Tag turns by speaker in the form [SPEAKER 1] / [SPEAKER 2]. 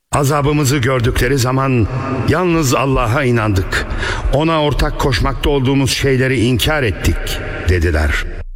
[SPEAKER 1] Azabımızı gördükleri zaman yalnız Allah'a inandık. Ona ortak koşmakta olduğumuz şeyleri inkar ettik dediler.